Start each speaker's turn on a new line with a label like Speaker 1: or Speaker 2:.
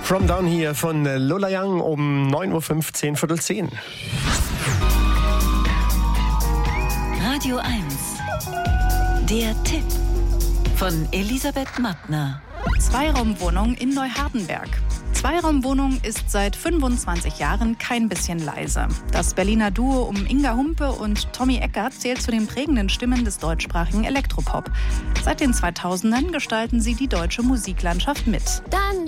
Speaker 1: From Down hier von Lola Young um 9.15 Uhr, Viertel 10.
Speaker 2: Radio 1. Der Tipp von Elisabeth Mattner.
Speaker 3: Zweiraumwohnung in Neuhardenberg. Zweiraumwohnung ist seit 25 Jahren kein bisschen leise. Das Berliner Duo um Inga Humpe und Tommy Eckert zählt zu den prägenden Stimmen des deutschsprachigen Elektropop. Seit den 2000ern gestalten sie die deutsche Musiklandschaft mit.
Speaker 4: Dann